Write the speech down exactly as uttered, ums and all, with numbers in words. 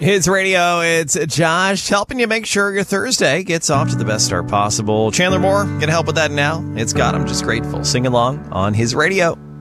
His Radio, it's Josh helping you make sure your Thursday gets off to the best start possible. Chandler Moore, gonna help with that now. It's got him just grateful. Sing along on His Radio.